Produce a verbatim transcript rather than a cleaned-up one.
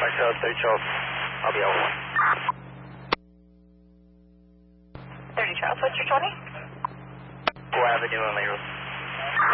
Hotel thirty Charles, I'll be over. thirty Charles, what's your twenty? four Avenue and Lane Road.